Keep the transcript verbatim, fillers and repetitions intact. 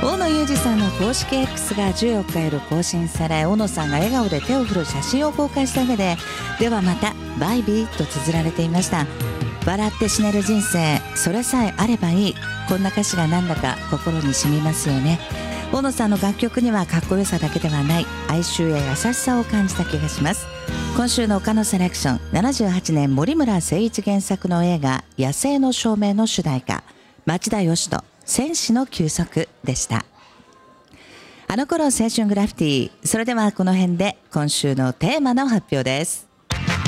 大野裕二さんの公式 X がじゅうよっか夜更新され、大野さんが笑顔で手を振る写真を公開した上で、ではまたバイビーと綴られていました。笑って死ねる人生、それさえあればいい、こんな歌詞がなんだか心に染みますよね。大野さんの楽曲にはかっこよさだけではない哀愁や優しさを感じた気がします。今週の岡野セレクション、ななじゅうはちねん森村誠一原作の映画野生の証明の主題歌、町田義人戦士の休息でした。あの頃青春グラフィティ。それではこの辺で今週のテーマの発表です。